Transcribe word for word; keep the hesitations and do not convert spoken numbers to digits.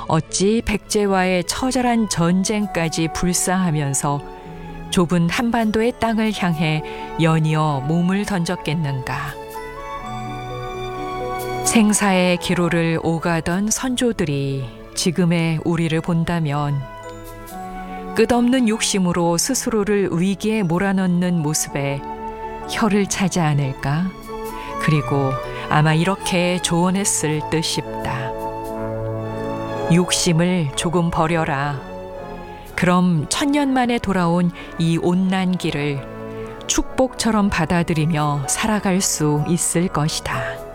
어찌 백제와의 처절한 전쟁까지 불사하면서 좁은 한반도의 땅을 향해 연이어 몸을 던졌겠는가. 생사의 기로를 오가던 선조들이 지금의 우리를 본다면 끝없는 욕심으로 스스로를 위기에 몰아넣는 모습에 혀를 차지 않을까? 그리고 아마 이렇게 조언했을 듯 싶다. 욕심을 조금 버려라. 그럼 천년 만에 돌아온 이 온난길을 축복처럼 받아들이며 살아갈 수 있을 것이다.